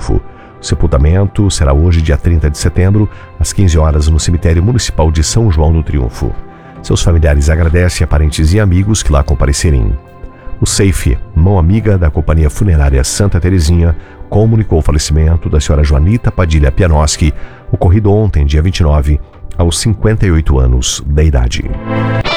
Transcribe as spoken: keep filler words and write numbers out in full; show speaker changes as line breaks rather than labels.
Triunfo. O sepultamento será hoje, dia trinta de setembro, às quinze horas, no cemitério municipal de São João do Triunfo. Seus familiares agradecem a parentes e amigos que lá comparecerem. O S E I F, mão amiga da Companhia Funerária Santa Terezinha, comunicou o falecimento da senhora Joanita Padilha Pianoski, ocorrido ontem, dia vinte e nove, aos cinquenta e oito anos da idade.